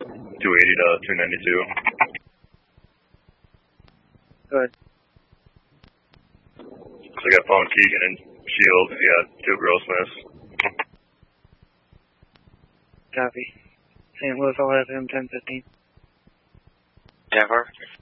280 to 292. Go ahead. So I got phone Keegan and Shields. You got 2 Grossmiths. Copy. St. Louis, I'll have him 1015. Denver.